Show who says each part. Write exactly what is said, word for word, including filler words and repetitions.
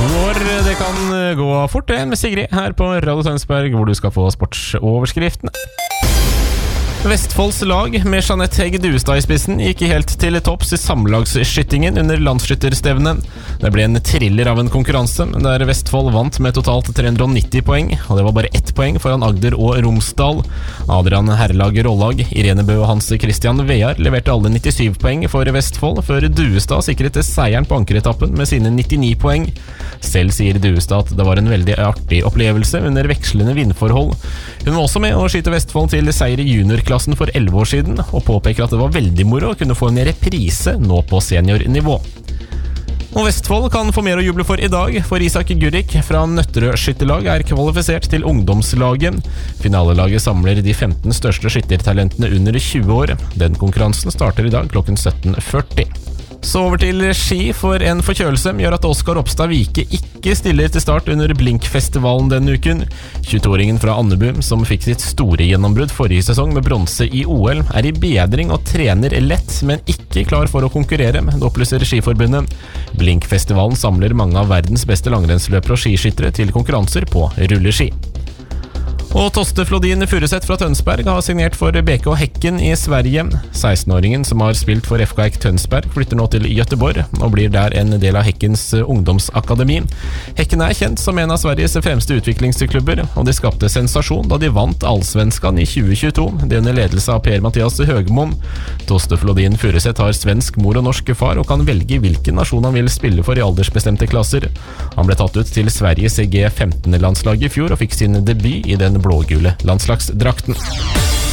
Speaker 1: år, det kan gå fort det med Sigrid her på Radio Tønsberg, hvor du skal få sportsoverskriften. Vestfolds lag med Jeanette Hegg Duestad i spissen gikk helt til topps i samlagsskyttingen under landsskytterstevnet. Det ble en thriller av en konkurranse, der Vestfold vant med totalt tre hundre og nitti poeng, og det var bare ett poeng foran Agder og Romsdal. Adrian Herrelag Rollag, Irene Bø og Hans Christian Vear leverte alle nittisyv poeng for Vestfold, før Duestad sikret seieren på ankeretappen med sine nittini poeng. Selv sier Duestad at det var en veldig artig opplevelse under vekslende vindforhold. Hun var også med å skyte Vestfold til seier i juniorklassen for elleve år siden, og påpeker at det var veldig moro å kunne få en reprise nå på seniornivå. Og Vestfold kan få mer å juble for i dag, for Isak Gurrik fra Nøtterøy skytterlag er kvalifisert til ungdomslaget. Finalelaget samler de femten største skyttertalentene under tjue år. Den konkurransen starter i dag klokken sytten førti. Så over til ski, for en forkjølelse gjør at Oskar Ropstad Vike ikke stiller til start under Blinkfestivalen denne uken. tjueto-åringen fra Andebu, som fikk sitt store gjennombrudd forrige sesong med bronse i O L, er i bedring og trener lett, men ikke klar for å konkurrere, det opplyser Skiforbundet. Blinkfestivalen samler mange av verdens beste langrennsløpere og skiskyttere til konkurranser på rulleski. Og Toste Flodin Furuseth fra Tønsberg har signert for B K Häcken i Sverige. seksten-åringen som har spilt for F K Häck Tønsberg flytter nå til Göteborg og blir der en del av Häckens ungdomsakademi. Häcken er kjent som en av Sveriges fremste utviklingsklubber, og de skapte sensasjon da de vant Allsvenskan i tjue tjueto, det under ledelse av Per-Mathias Høgmoen. Toste Flodin Furuseth har svensk mor og norsk far og kan velge hvilken nasjon han vil spille for i aldersbestemte klasser. Han ble tatt ut til Sveriges G femten-landslag i fjor og fikk sin debut i den blågule landslagsdrakten.